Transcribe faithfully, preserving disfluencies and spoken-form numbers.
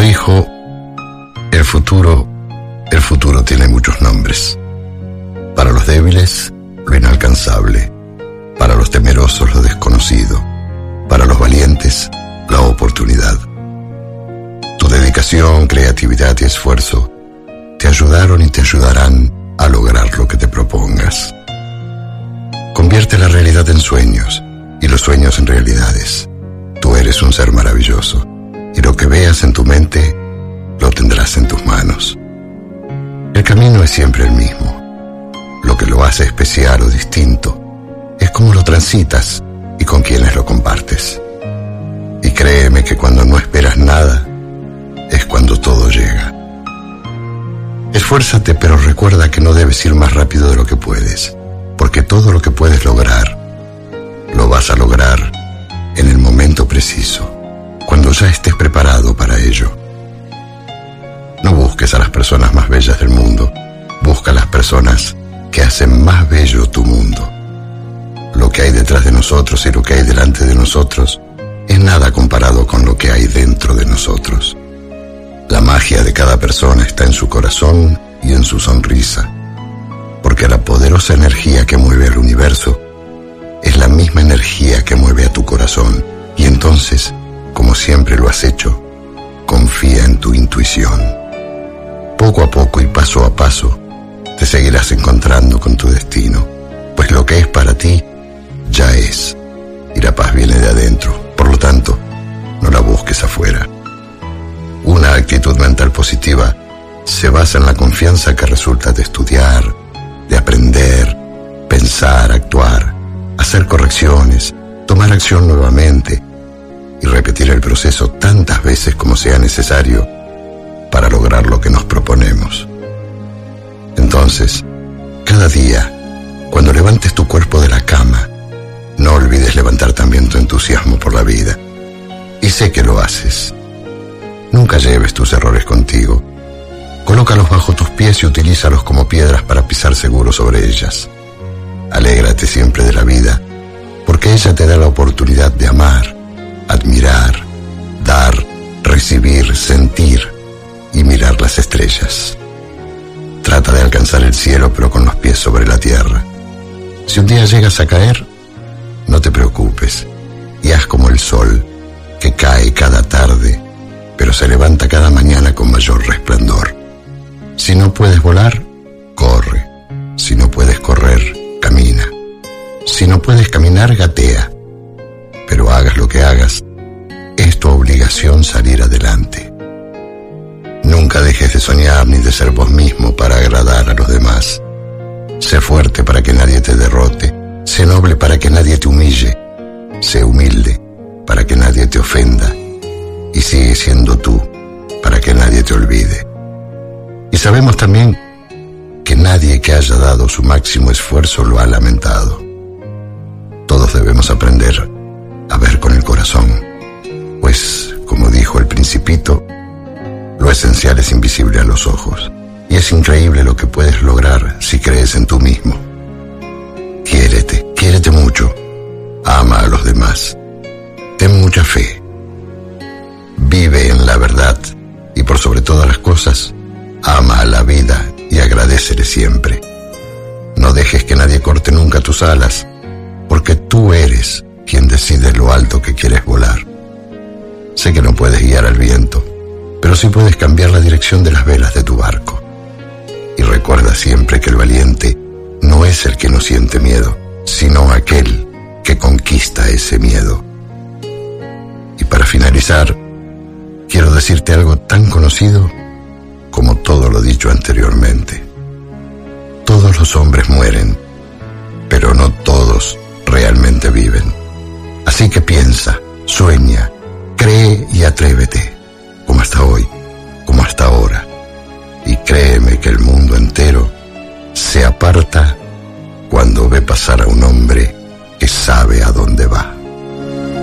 hijo, el futuro, el futuro tiene muchos nombres. Para los débiles, lo inalcanzable. Para los temerosos, lo desconocido. Para los valientes, la oportunidad. Tu dedicación, creatividad y esfuerzo te ayudaron y te ayudarán a lograr lo que te propongas. Convierte la realidad en sueños y los sueños en realidades. Tú eres un ser maravilloso y lo que veas en tu mente lo tendrás en tus manos. El camino es siempre el mismo. Lo que lo hace especial o distinto es cómo lo transitas y con quienes lo compartes. Y créeme que cuando no esperas nada es cuando todo llega. Esfuérzate, pero recuerda que no debes ir más rápido de lo que puedes, porque todo lo que puedes lograr lo vas a lograr en el momento preciso, cuando ya estés preparado para ello. No busques a las personas más bellas del mundo, busca a las personas que hacen más bello tu mundo. Lo que hay detrás de nosotros y lo que hay delante de nosotros es nada comparado con lo que hay dentro de nosotros. La magia de cada persona está en su corazón y en su sonrisa, porque la poderosa energía que mueve al universo es la misma energía que mueve a tu corazón. Y entonces, como siempre lo has hecho, confía en tu intuición. Poco a poco y paso a paso, te seguirás encontrando con tu destino, pues lo que es para ti, ya es, y la paz viene de adentro. Por lo tanto, no la busques afuera. Una actitud mental positiva se basa en la confianza que resulta de estudiar, de aprender, pensar, actuar, hacer correcciones, tomar acción nuevamente y repetir el proceso tantas veces como sea necesario para lograr lo que nos proponemos. Entonces, cada día, cuando levantes tu cuerpo de la cama, no olvides levantar también tu entusiasmo por la vida. Y sé que lo haces. Nunca lleves tus errores contigo. Colócalos bajo tus pies y utilízalos como piedras para pisar seguro sobre ellas. Alégrate siempre de la vida, porque ella te da la oportunidad de amar, admirar, dar, recibir, sentir y mirar las estrellas. Trata de alcanzar el cielo, pero con los pies sobre la tierra. Si un día llegas a caer, no te preocupes y haz como el sol, que cae cada tarde, pero se levanta cada mañana con mayor resplandor. Si no puedes volar, corre. Si no puedes correr, camina. Si no puedes caminar, gatea. Pero hagas lo que hagas, es tu obligación salir adelante. Nunca dejes de soñar ni de ser vos mismo para agradar a los demás. Sé fuerte para que nadie te derrote. Sé noble para que nadie te humille. Sé humilde para que nadie te ofenda. Y sigue siendo tú para que nadie te olvide. Y sabemos también que nadie que haya dado su máximo esfuerzo lo ha lamentado. Todos debemos aprender a ver con el corazón, pues, como dijo el Principito, lo esencial es invisible a los ojos, y es increíble lo que puedes lograr si crees en tú mismo. Quiérete, quiérete mucho, ama a los demás, ten mucha fe, vive en la verdad y por sobre todas las cosas, ama a la vida y agradécele siempre. No dejes que nadie corte nunca tus alas, porque tú eres quien decide lo alto que quieres volar. Sé que no puedes guiar al viento, pero sí puedes cambiar la dirección de las velas de tu barco. Y recuerda siempre que el valiente no es el que no siente miedo, sino aquel que conquista ese miedo. Y para finalizar, quiero decirte algo tan conocido como todo lo dicho anteriormente. Todos los hombres mueren, pero no todos realmente viven. Así que piensa, sueña, cree y atrévete, como hasta hoy, como hasta ahora. Y créeme que el mundo entero se aparta cuando ve pasar a un hombre que sabe a dónde va.